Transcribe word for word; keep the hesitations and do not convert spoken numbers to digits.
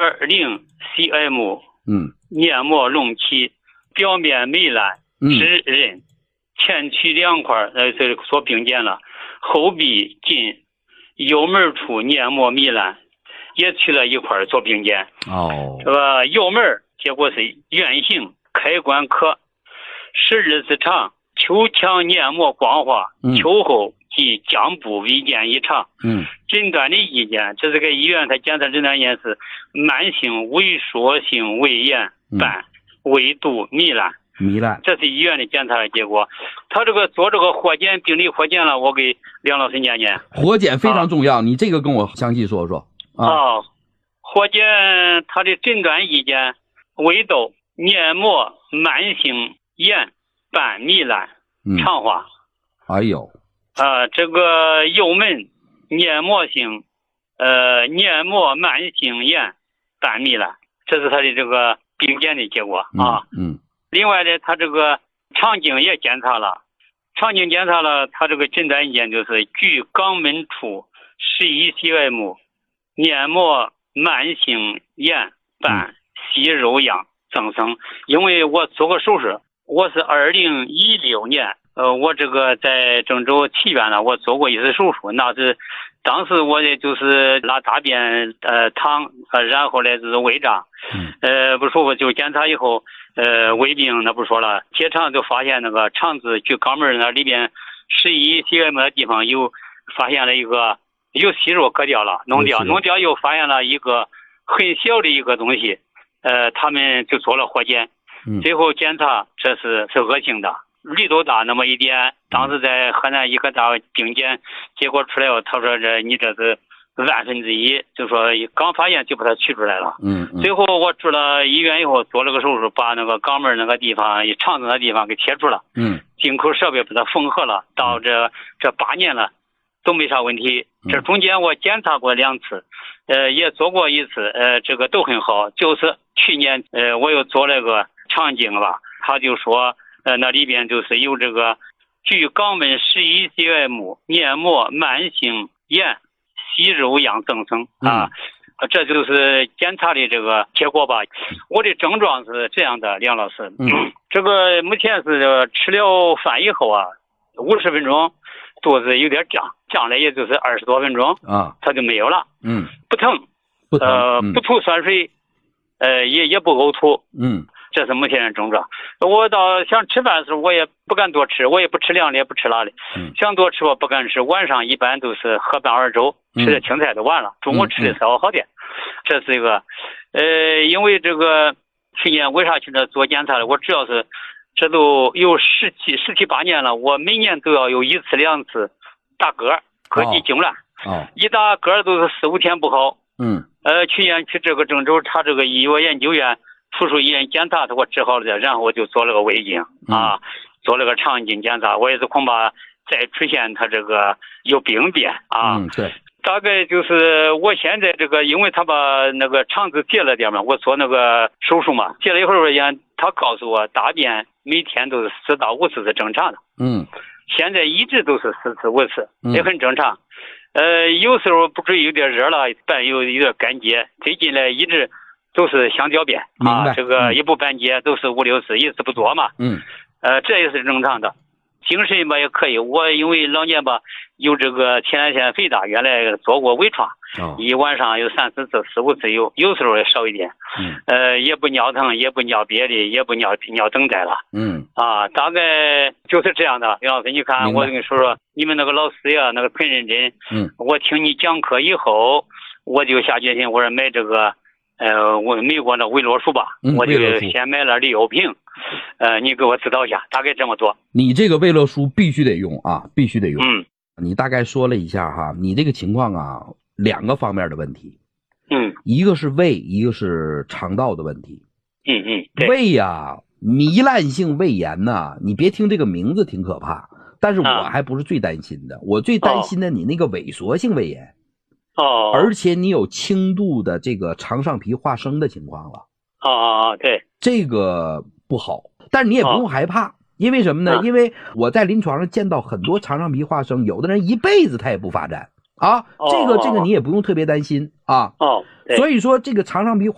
二零 C M， 嗯， 黏膜隆起，表面糜烂，指韧，前区两块呃这所并肩了，后壁近幽门处黏膜糜烂，也去了一块做并肩。 哦， 这个幽门结果是圆形，开关可十日之长，球腔黏膜光滑，球后及浆部微见异常。 嗯， 诊断的意见，这是个医院，他检测诊断意见是慢性萎缩性胃炎伴胃肚糜烂。 糜烂， 这是医院的检查的结果。他这个做这个活检，病理活检了，我给梁老师念念。 活检非常重要，啊、你这个跟我详细说说。啊， 哦、活检他的诊断意见：胃窦黏膜慢性炎伴糜烂，肠化。 哎呦， 啊、呃，这个幽门黏膜性呃黏膜慢性炎伴糜烂，这是他的这个病检的结果啊。 嗯。嗯， 另外呢，他这个肠镜也检查了，肠镜检查了，他这个诊断意见就是距肛门处十一 C M， 黏膜慢性炎伴息肉样增生。因为我做过手术，我是二零一六年，呃，我这个在郑州祈愿呢，我做过一次手术，那是当时我也就是拉大便呃淌，呃然后呢就是胃胀，呃不舒服就检查以后。呃，胃病那不说了，结肠就发现那个肠子距肛门那里边十一 C M 的地方有发现了一个有息肉割掉了，弄掉，弄掉又发现了一个很小的一个东西，呃，他们就做了活检，最后检查这是是恶性的，力度大那么一点，当时在河南医科大病检结果出来后，他说这你这是。万分之一，就说刚发现就把它取出来了。 嗯， 最后我住了医院以后做了个手术，把那个肛门那个地方、肠子那地方给切除了。 嗯， 进口设备把它缝合了，到这这八年了都没啥问题。这中间我检查过两次，呃，也做过一次，呃，这个都很好。就是去年，呃，我又做了个肠镜吧，他就说，呃，那里边就是有这个距肛门十一 C M 黏膜慢性炎。息肉样增生啊，嗯、这就是检查的这个结果吧。我的症状是这样的，梁老师，嗯，这个目前是吃了饭以后啊，五十分钟肚子有点胀，胀了也就是二十多分钟啊，它就没有了，嗯，不疼， 不疼， 呃， 嗯、 不吐酸水，呃，也也不呕吐，嗯。这是目前的症状。我到想吃饭的时候，我也不敢多吃，我也不吃凉的，也不吃辣的。嗯、想多吃我不敢吃。晚上一般都是喝半碗粥，吃点青菜就完了。中午吃的稍微好点。嗯、这是一个，呃，因为这个去年为啥去那做检查的？我主要是这都有十七十七八年了，我每年都要有一次两次打嗝，膈肌痉挛。哦，一打嗝都是四五天不好。嗯。呃，去年去这个郑州查这个医药研究院。附属医院检查他给我治好了的，然后我就做了个胃镜啊，做了个肠镜检查，我也是恐怕再出现他这个有病变啊。嗯，对。大概就是我现在这个，因为他把那个肠子截了点嘛，我做那个手术嘛，截了一会儿也，他告诉我大便每天都是四到五次是正常的。嗯。现在一直都是四次五次，也很正常。嗯、呃，有时候不是有点热了，但有有点干结，最近呢一直。都是想小便啊，这个一不半截都是五六次，一次不多嘛。嗯，呃，这也是正常的。精神吧也可以，我因为老年吧有这个前列腺肥大，原来做过微创，哦、一晚上有三四次、四五次有，有时候也少一点。嗯，呃，也不尿疼，也不尿别的，也不尿尿等待了。嗯，啊，大概就是这样的。杨老师，你看，我跟你说说，你们那个老师呀，那个很认真。嗯，我听你讲课以后，我就下决心，我说买这个。呃，我美国的维罗舒吧，嗯、我就先买了六瓶，呃，你给我指导一下，大概这么多。 你这个维乐舒必须得用啊，必须得用。嗯，你大概说了一下哈，你这个情况啊，两个方面的问题。嗯，一个是胃，一个是肠道的问题。 嗯嗯， 胃呀、啊，糜烂性胃炎呐、啊，你别听这个名字挺可怕，但是我还不是最担心的，啊、我最担心的你那个萎缩性胃炎。 哦， 而且你有轻度的这个肠上皮化生的情况了。 哦哦哦，对， 这个不好，但是你也不用害怕，哦、因为什么呢？啊、因为我在临床上见到很多肠上皮化生，有的人一辈子他也不发展啊。哦、这个这个你也不用特别担心啊。哦，所以说这个肠上皮